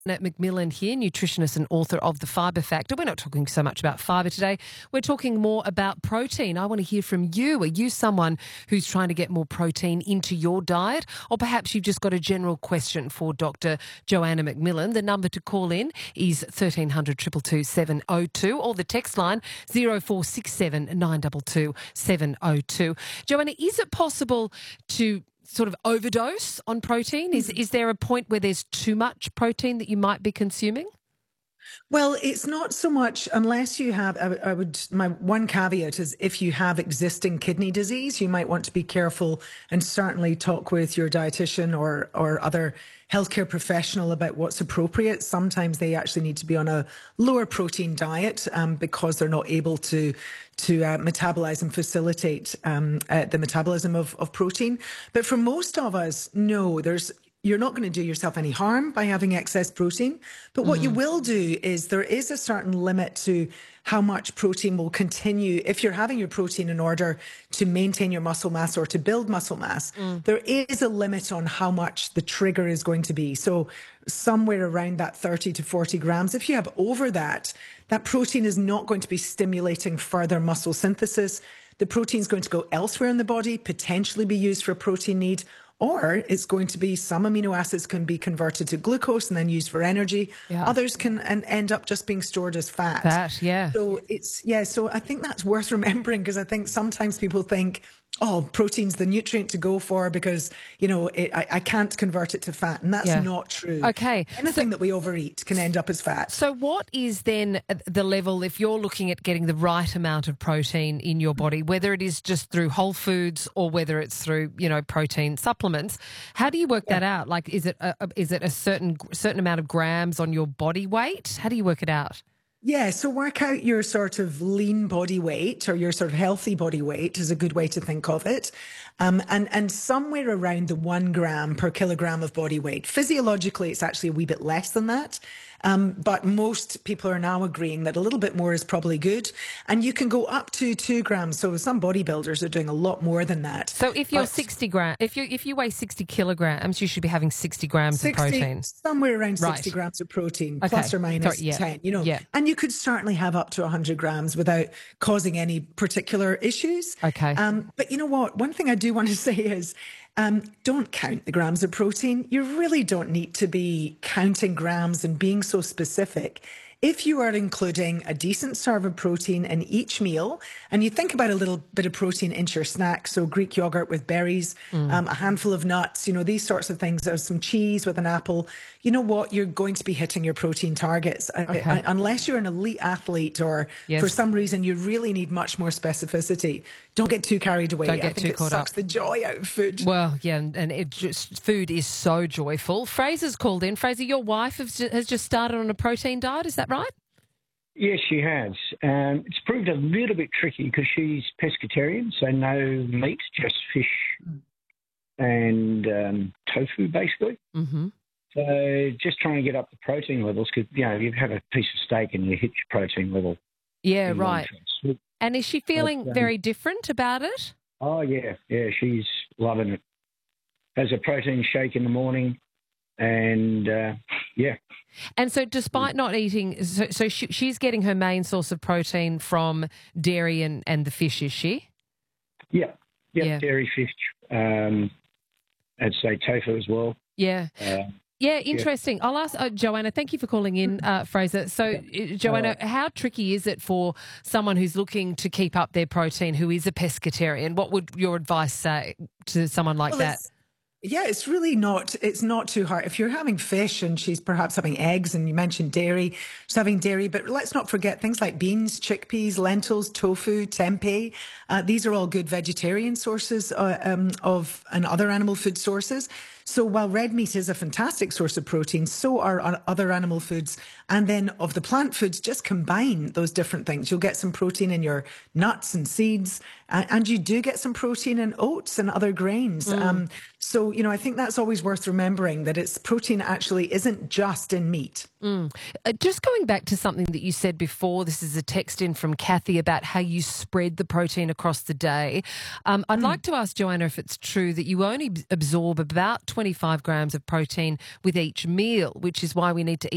Janet McMillan here, nutritionist and author of The Fibre Factor. We're not talking so much about fibre today. We're talking more about protein. I want to hear from you. Are you someone who's trying to get more protein into your diet? Or perhaps you've just got a general question for Dr. Joanna McMillan. The number to call in is 1300 222 702 or the text line 0467 922 702. Joanna, is it possible to sort of overdose on protein? Is there a point where there's too much protein that you might be consuming? Well, it's not so much unless you have, my one caveat is if you have existing kidney disease, you might want to be careful and certainly talk with your dietitian or other healthcare professional about what's appropriate. Sometimes they actually need to be on a lower protein diet because they're not able to metabolize and facilitate the metabolism of protein. But for most of us, no, you're not going to do yourself any harm by having excess protein. But what you will do is there is a certain limit to how much protein will continue. If you're having your protein in order to maintain your muscle mass or to build muscle mass, there is a limit on how much the trigger is going to be. So somewhere around that 30 to 40 grams. If you have over that, that protein is not going to be stimulating further muscle synthesis. The protein is going to go elsewhere in the body, potentially be used for a protein need, or it's going to be some amino acids can be converted to glucose and then used for energy. Yeah. Others can end up just being stored as fat. So I think that's worth remembering because I think sometimes people think, oh, protein's the nutrient to go for because, I can't convert it to fat. And that's not true. Okay. Anything that we overeat can end up as fat. So what is then the level, if you're looking at getting the right amount of protein in your body, whether it is just through whole foods or whether it's through, protein supplements, how do you work that out? Like, is it a certain amount of grams on your body weight? How do you work it out? Yeah, so work out your sort of lean body weight or your sort of healthy body weight is a good way to think of it. And somewhere around the 1 gram per kilogram of body weight. Physiologically, it's actually a wee bit less than that. But most people are now agreeing that a little bit more is probably good. And you can go up to 2 grams. So some bodybuilders are doing a lot more than that. So if you're 60 grams, if you weigh 60 kilograms, you should be having 60 grams of protein. Somewhere around 60 grams of protein, plus or minus 10, And you could certainly have up to 100 grams without causing any particular issues. Okay. But you know what? One thing I do want to say is don't count the grams of protein. You really don't need to be counting grams and being so specific. If you are including a decent serve of protein in each meal, and you think about a little bit of protein into your snack, so Greek yogurt with berries, a handful of nuts, these sorts of things, or some cheese with an apple, you know what? You're going to be hitting your protein targets. Okay. Unless you're an elite athlete or for some reason you really need much more specificity, don't get too carried away. Don't get too caught up. It sucks the joy out of food. Well, yeah, and food is so joyful. Fraser's called in. Fraser, your wife has just started on a protein diet, is that right? Yes, she has. It's proved a little bit tricky because she's pescatarian, so no meat, just fish and tofu, basically. Mm-hmm. So just trying to get up the protein levels because, you have a piece of steak and you hit your protein level. Yeah, right. And is she feeling very different about it? Oh, yeah. Yeah, she's loving it. Has a protein shake in the morning and, yeah. And so despite not eating, so she's getting her main source of protein from dairy and the fish, is she? Yeah. Dairy, fish, I'd say tofu as well. Yeah. Yeah, interesting. I'll ask Joanna, thank you for calling in, Fraser. So, Joanna, how tricky is it for someone who's looking to keep up their protein who is a pescatarian? What would your advice say to someone like that? Yeah, it's not too hard. If you're having fish and she's perhaps having eggs and you mentioned dairy, she's having dairy, but let's not forget things like beans, chickpeas, lentils, tofu, tempeh. These are all good vegetarian sources and other animal food sources. So while red meat is a fantastic source of protein, so are other animal foods. And then of the plant foods, just combine those different things. You'll get some protein in your nuts and seeds, and you do get some protein in oats and other grains. So, I think that's always worth remembering that it's protein actually isn't just in meat. Just going back to something that you said before, this is a text in from Kathy about how you spread the protein across the day. I'd like to ask Joanna if it's true that you only absorb about 25 grams of protein with each meal, which is why we need to eat